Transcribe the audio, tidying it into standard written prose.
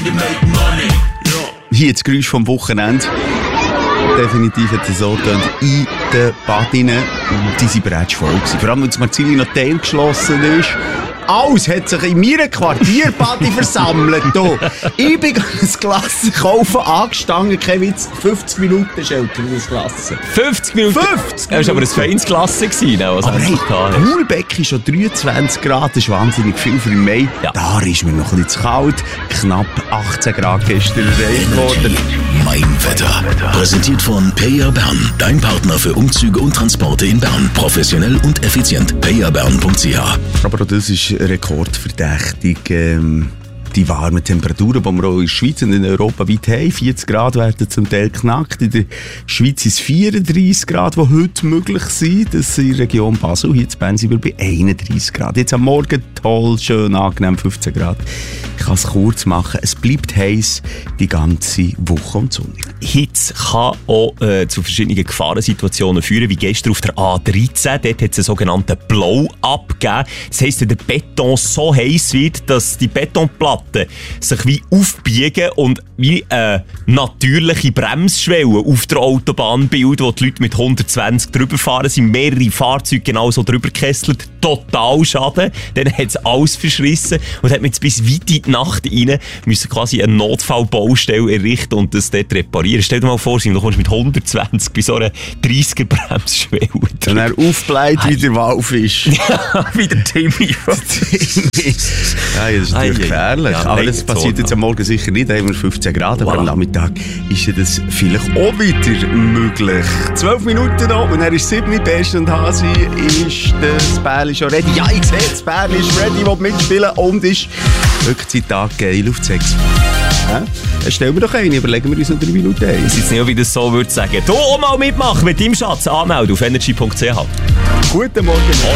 Hier das Geräusch vom Wochenende. Definitiv hat es so getönt. In den Badinnen. Die sind bereits voll gewesen. Vor allem, wenn das Marzili noch Teil geschlossen ist. Alles hat sich in meiner Quartierbadi versammelt. Du. Ich bin ein Glas kaufen, angestanden, kein Witz, 50 Minuten Schelker in das Glas. 50 Minuten? 50 Das war aber ein feines Glas, was aber hey, Poolbeck ist schon 23 Grad, das ist wahnsinnig viel für den Mai. Ja. Da ist mir noch ein bisschen zu kalt. Knapp 18 Grad gestern erreicht worden. Mein Wetter. Präsentiert von Payer Bern. Dein Partner für Umzüge und Transporte in Bern. Professionell und effizient. payerbern.ch. Aber auch das ist rekordverdächtig. Die warmen Temperaturen, die wir auch in der Schweiz und in Europa weit haben. 40 Grad werden zum Teil knackt. In der Schweiz ist es 34 Grad, die heute möglich sind. Das ist in der Region Basel. Hier in Bern sind wir bei 31 Grad. Jetzt am Morgen toll, schön, angenehm, 15 Grad. Ich kann es kurz machen. Es bleibt heiß die ganze Woche und sonnig. Hitze kann auch zu verschiedenen Gefahrensituationen führen, wie gestern auf der A13. Dort hat es einen sogenannten Blow-up gegeben. Das heisst, wenn der Beton so heiß wird, dass die Betonplatten sich wie aufbiegen und wie eine natürliche Bremsschwelle auf der Autobahn bilden, wo die Leute mit 120 drüber fahren, sind mehrere Fahrzeuge genauso drüber gekesselt. Total Schaden. Dann hat es alles verschrissen und hat man jetzt bis weit in die Nacht rein müssen quasi eine Notfallbaustelle errichten und das dort reparieren. Stell dir mal vor, du kommst mit 120 bei so einer 30er Bremsschwelle. Wenn er aufbleibt wie der Walfisch. Wie der Timmy. Ja, das ist natürlich gefährlich. Ja, aber das passiert jetzt am Morgen sicher nicht. Da haben wir 15 Grad, aber am Nachmittag ist ja das vielleicht auch wieder möglich. 12 Minuten noch und er ist 7. Best und Hasi ist das Bärli schon ready. Ja, ich sehe, das Bärli ist ready, will mitspielen und ist wirklich zwei Tage geil auf 6. Ja? Stellen wir doch einen, überlegen wir uns noch 3 Minuten ein. Das ist jetzt nicht, wie das so würde sagen. Du auch mal mitmachen mit deinem Schatz. Anmelden auf energy.ch. Guten Morgen.